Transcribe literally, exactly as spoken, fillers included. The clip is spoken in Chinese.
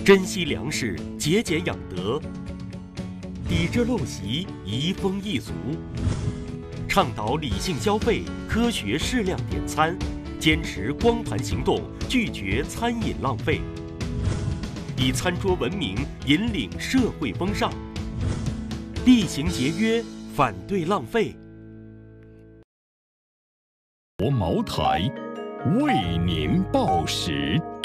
珍惜粮食，节俭养德，抵制陋习，移风易俗，倡导理性消费，科学适量点餐，坚持光盘行动，拒绝餐饮浪费，以餐桌文明引领社会风尚，厉行节约，反对浪费。 国茅台为您报时。